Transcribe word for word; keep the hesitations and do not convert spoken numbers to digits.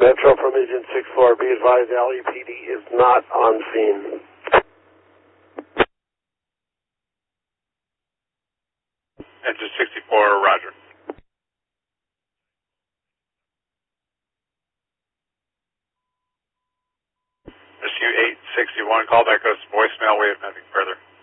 Metro from Agent six four, be advised L A P D is not on scene. Engine sixty-four, roger. S U eight sixty-one, callback goes to voicemail, we have nothing further.